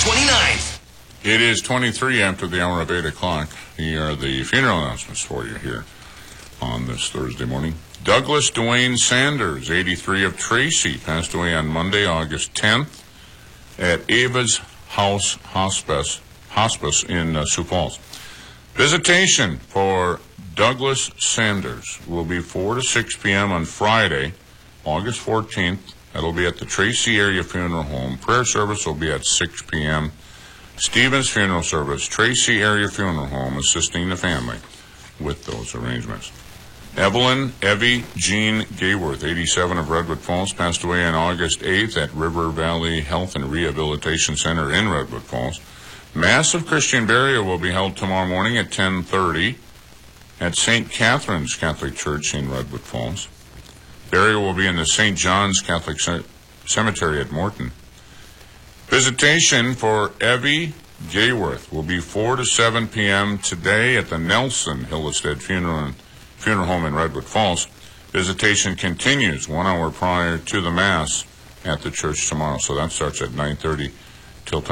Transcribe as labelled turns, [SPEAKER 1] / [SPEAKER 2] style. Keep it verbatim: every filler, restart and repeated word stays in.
[SPEAKER 1] twenty-ninth.
[SPEAKER 2] It is twenty-three after the hour of eight o'clock. Here are the funeral announcements for you here on this Thursday morning. Douglas Dwayne Sanders, eighty-three, of Tracy, passed away on Monday, August tenth at Ava's House Hospice, Hospice in uh, Sioux Falls. Visitation for Douglas Sanders will be four to six p.m. on Friday, August fourteenth. That'll be at the Tracy Area Funeral Home. Prayer service will be at six p.m. Stevens Funeral Service, Tracy Area Funeral Home, assisting the family with those arrangements. Evelyn Evie Jean Gayworth, eighty-seven, of Redwood Falls, passed away on August eighth at River Valley Health and Rehabilitation Center in Redwood Falls. Mass of Christian burial will be held tomorrow morning at ten thirty at Saint Catherine's Catholic Church in Redwood Falls. Burial will be in the Saint John's Catholic C- Cemetery at Morton. Visitation for Evie Gayworth will be four to seven p.m. today at the Nelson Hillestead Funeral Funeral Home in Redwood Falls. Visitation continues one hour prior to the Mass at the church tomorrow, so that starts at nine thirty till